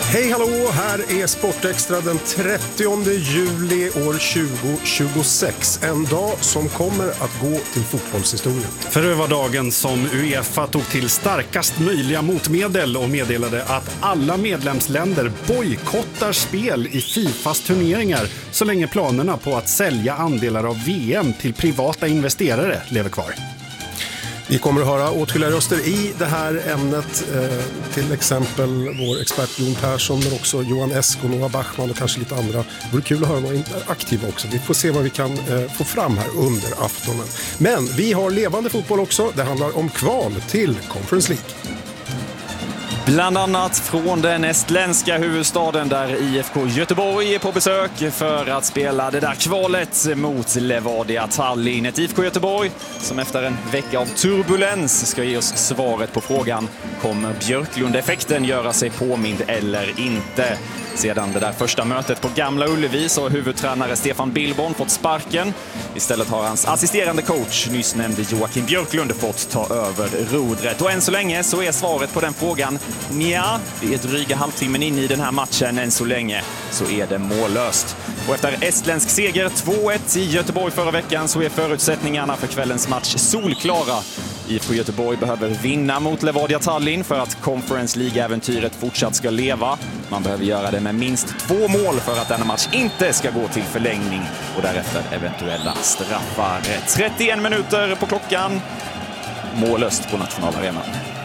Hej hallå, här är Sportextra den 30 juli år 2026. En dag som kommer att gå till fotbollshistorien. För det var dagen som UEFA tog till starkast möjliga motmedel och meddelade att alla medlemsländer bojkottar spel i Fifas turneringar så länge planerna på att sälja andelar av VM till privata investerare lever kvar. Vi kommer att höra åtskilliga röster i det här ämnet, till exempel vår expert Jon Persson, men också Johan Esk och Noah Bachmann och kanske lite andra. Det vore kul att höra några aktiva också. Vi får se vad vi kan få fram här under aftonen. Men vi har levande fotboll också. Det handlar om kval till Conference League. Bland annat från den estländska huvudstaden där IFK Göteborg är på besök för att spela det där kvalet mot Levadia Tallinn. Ett IFK Göteborg som efter en vecka av turbulens ska ge oss svaret på frågan: kommer Björklund-effekten göra sig påmind eller inte? Sedan det där första mötet på Gamla Ullevi så har huvudtränare Stefan Billborn fått sparken. Istället har hans assisterande coach, nyss nämnde Joakim Björklund, fått ta över rodret. Och än så länge så är svaret på den frågan nja, det är dryga halvtimmen in i den här matchen. Än så länge så är det mållöst. Och efter estländsk seger 2-1 i Göteborg förra veckan så är förutsättningarna för kvällens match solklara. IFK Göteborg behöver vinna mot Levadia Tallinn för att Conference League-äventyret fortsatt ska leva. Man behöver göra det med minst 2 mål för att denna match inte ska gå till förlängning och därefter eventuella straffar. 31 minuter på klockan. Mållöst på nationalarenan.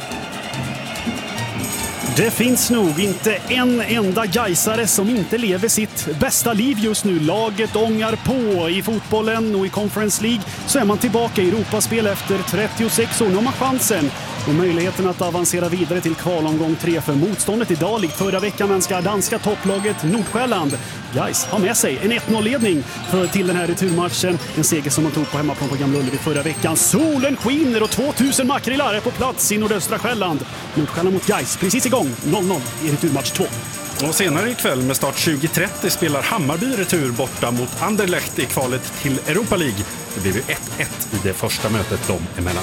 Det finns nog inte en enda gaisare som inte lever sitt bästa liv just nu. Laget ångar på i fotbollen och i Conference League så är man tillbaka i Europaspel efter 36 år. Nu har man chansen och möjligheten att avancera vidare till kvalomgång 3 för motståndet idag. Likt förra veckan ska danska topplaget Nordsjälland. Gais har med sig en 1-0-ledning till den här returmatchen. En seger som man tog på hemmaplan på Gamla Ullevi förra veckan. Solen skiner och 2000 makrillar är på plats i nordöstra Själland. Nordsjälland mot Gais, precis igång. 0-0 i returmatch 2. Och senare ikväll med start 20.30 spelar Hammarby retur borta mot Anderlecht i kvalet till Europa League. Det blev ju 1-1 i det första mötet dem emellan.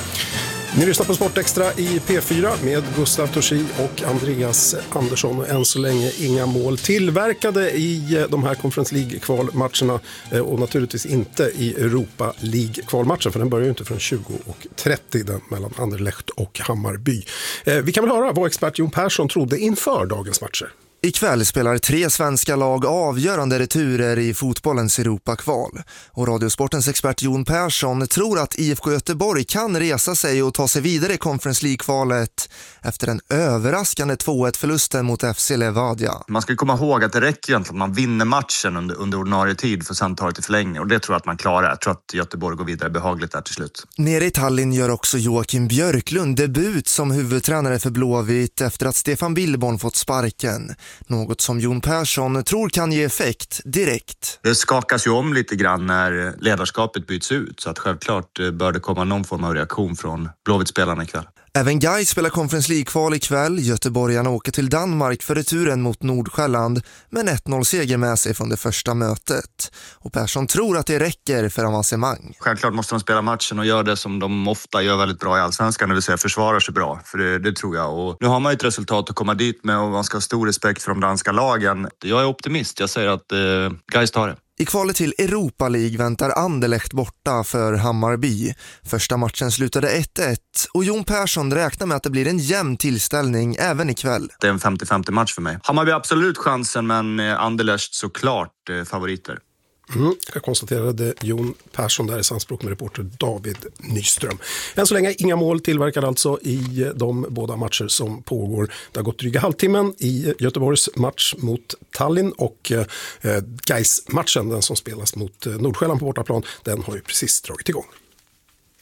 Ni lyssnar på Sportextra i P4 med Gustav Torsi och Andreas Andersson. Och än så länge inga mål tillverkade i de här Conference League-kvalmatcherna och naturligtvis inte i Europa League-kvalmatchen, för den börjar ju inte från 20:30 den mellan Anderlecht och Hammarby. Vi kan väl höra vad expert Jon Persson trodde inför dagens matcher. Ikväll spelar 3 svenska lag avgörande returer i fotbollens Europa-kval. Och Radiosportens expert Jon Persson tror att IFK Göteborg kan resa sig och ta sig vidare i Conference League-kvalet efter den överraskande 2-1-förlusten mot FC Levadia. Man ska komma ihåg att det räcker egentligen att man vinner matchen under ordinarie tid för sen ta det till förlängning. Och det tror jag att man klarar. Jag tror att Göteborg går vidare behagligt där till slut. Nere i Tallinn gör också Joakim Björklund debut som huvudtränare för Blåvitt efter att Stefan Billborn fått sparken. Något som Jon Persson tror kan ge effekt direkt. Det skakas ju om lite grann när ledarskapet byts ut, så att självklart bör det komma någon form av reaktion från Blåvitt-spelarna ikväll. Även Gais spelar Conference League-kval ikväll. Göteborgarna åker till Danmark för returen mot Nordsjälland med en 1-0-seger med sig från det första mötet. Och Persson tror att det räcker för avancemang. Självklart måste de spela matchen och göra det som de ofta gör väldigt bra i Allsvenskan, det vill säga försvara sig bra. För det tror jag. Och nu har man ett resultat att komma dit med och man ska ha stor respekt för de danska lagen. Jag är optimist. Jag säger att Gais tar det. I kvalet till Europa League väntar Anderlecht borta för Hammarby. Första matchen slutade 1-1 och Jon Persson räknar med att det blir en jämn tillställning även ikväll. Det är en 50-50 match för mig. Hammarby har absolut chansen, men Anderlecht såklart favoriter. Jag konstaterade Jon Persson där i samspråk med reporter David Nyström. Än så länge inga mål tillverkade alltså i de båda matcher som pågår. Det har gått dryga halvtimmen i Göteborgs match mot Tallinn och Gais-matchen, den som spelas mot Nordsjälland på bortaplan, den har ju precis dragit igång.